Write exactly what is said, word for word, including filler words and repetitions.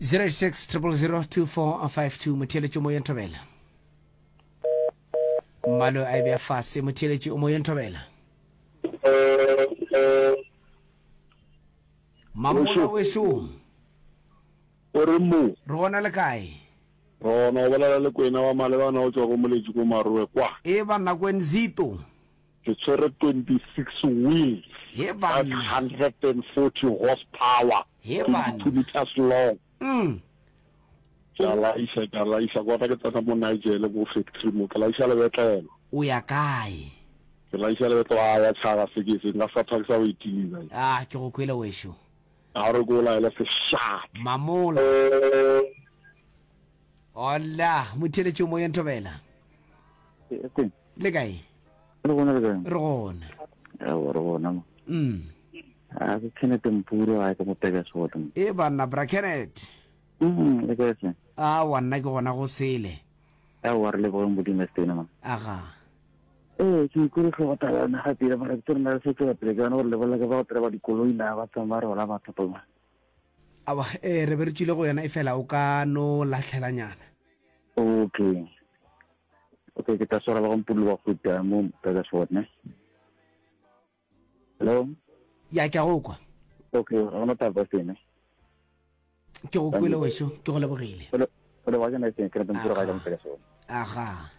zero six zero zero two four five two motheletši mo yentobela mmalo a bea fase motheletši o mo yentobela mamola wešo ore mo re gona le kae rona o bolela le kwena wa malebana o tswa go moletši ko maroe kwa e banna kwenzito ke tshwere twenty-six wheels he five banna hundred forty horsepower he banna two meters long mm ke a laisa ke a laisa kota ke tsena mo Nigeria mo factory mo ke laisa le betlelo o ya kae ke laisa le betlo a ya tshaba sekese nga sa taxa o itiliza ah ke go kwela wešo a re go la ile se sharp mamola hola motheletši o mo yentobela ke le kae re bona le ka re gona ya re bona mo mm a ke kene tempuro a ke mo pega sota e banna bracket mm le ka se a wanna ke gona go sele ya wa re le go mo dinestena ma aga eh ke go re go ta na happy ra re tsena se tsa plega no le bola ke ba tra ba dikoloi na ba tsamara wala ba tapa ma aba e re bertšile go yena e fela o ka no latlhelanyana okay okay ke ta sora ba go mpulu wa go ta mo pega sota ne hello ya ke go kwa okay ona ta ba sene ke go kwele wešo ke go lebogile pero pero vayan a decir que no tempuro ga mo pega sota aga